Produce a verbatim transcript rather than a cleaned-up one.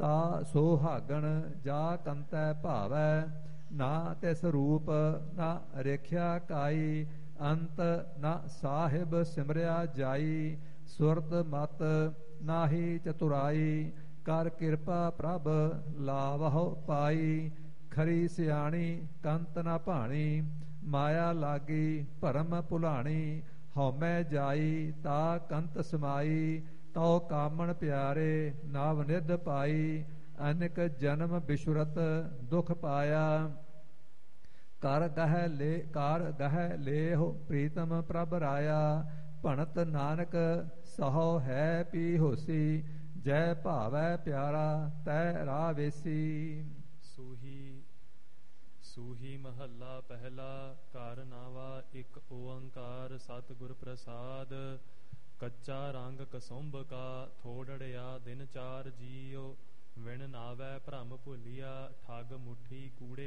ਤਾ ਸੋਹਾਗਣ ਜਾ ਕੰਤੈ ਭਾਵੈ। ਨਾ ਤਿਸ ਰੂਪ ਨਾ ਰੇਖਿਆ ਕਾਈ, ਅੰਤ ਨਾ ਸਾਹਿਬ ਸਿਮਰਿਆ ਜਾਈ। ਸੁਰਤ ਮਤ ਨਾਹੀ ਚਤੁਰਾਈ, ਕਰ ਕਿਰਪਾ ਪ੍ਰਭ ਲਾਵਹੁ ਪਾਈ। ਖਰੀ ਸਿਆਣੀ ਕੰਤ ਨਾ ਭਾਣੀ, ਮਾਇਆ ਲਾਗੀ ਭਰਮ ਭੁਲਾਣੀ। ਹਉਮੈ ਜਾਈ ਤਾ ਕੰਤ ਸਮਾਈ, ਤਉ ਕਾਮਣ ਪਿਆਰੇ ਨਵ ਨਿਧ ਪਾਈ। ਅਨਿਕ ਜਨਮ ਬਿਸ਼ੁਰਤ ਦੁਖ ਪਾਇਆ, ਕਰ ਗਹਿ ਲੇ ਕਰ ਗਹਿ ਲੇਹੁ ਪ੍ਰੀਤਮ ਪ੍ਰਭ ਰਾਇਆ। ਭਣਤ ਨਾਨਕ ਸਹੋ ਹੈ ਪੀ ਹੋਸੀ, ਜੈ ਭਾਵੈ ਪਿਆਰਾ ਤੈ ਰਾਹ ਵੇਸੀ। ਸੂਹੀ ਸੂਹੀ ਮਹੱਲਾ ਪਹਿਲਾ। ਘਰ ਨਾਵਾ ਇੱਕ ਓੰਕਾਰ, ਸਤਿਗੁਰ ਪ੍ਰਸਾਦ। ਕੱਚਾ ਰੰਗ ਕਸੁੰਭ ਕਾ, ਥੋੜੜਿਆ ਦਿਨ ਚਾਰ ਜੀਉ। ਵਿਣ ਨਾਵੈ ਭਰਮ ਭੁਲੀਆ, ਠੱਗ ਮੁੱਠੀ ਕੂੜੇ